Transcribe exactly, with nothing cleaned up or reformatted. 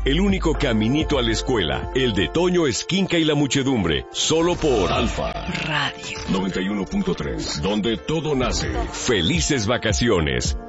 el único caminito a la escuela, el de Toño Esquinca y la muchedumbre, solo por Alfa Radio noventa y uno punto tres, donde todo nace. Felices vacaciones.